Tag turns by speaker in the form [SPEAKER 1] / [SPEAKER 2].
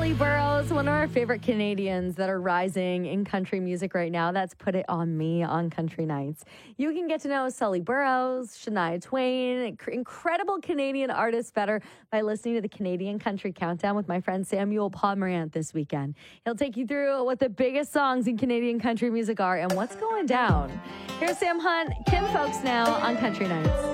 [SPEAKER 1] Sully Burrows, one of our favorite Canadians that are rising in country music right now. That's Put It On Me on Country Nights. You can get to know Sully Burrows, Shania Twain, incredible Canadian artists better by listening to the Canadian Country Countdown with my friend Samuel Pomerant this weekend. He'll take you through what the biggest songs in Canadian country music are and what's going down. Here's Sam Hunt, Kim Folks now on Country Nights.